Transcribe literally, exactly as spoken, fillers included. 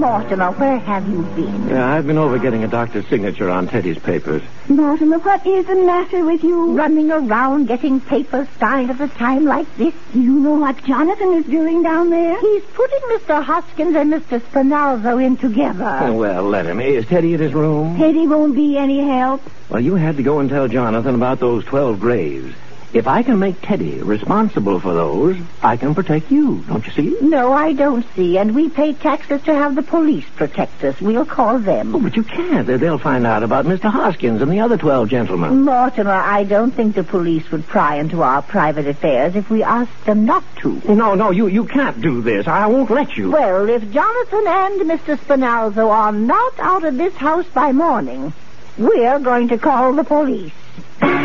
Mortimer, where have you been? Yeah, I've been over getting a doctor's signature on Teddy's papers. Mortimer, what is the matter with you? Running around getting papers signed at a time like this. Do you know what Jonathan is doing down there? He's putting Mister Hoskins and Mister Spinalzo in together. Oh, well, let him. Is Teddy in his room? Teddy won't be any help. Well, you had to go and tell Jonathan about those twelve graves. If I can make Teddy responsible for those, I can protect you. Don't you see? No, I don't see. And we pay taxes to have the police protect us. We'll call them. Oh, but you can't. They'll find out about Mister Hoskins and the other twelve gentlemen. Mortimer, I don't think the police would pry into our private affairs if we asked them not to. No, no, you, you can't do this. I won't let you. Well, if Jonathan and Mister Spinalzo are not out of this house by morning, we're going to call the police.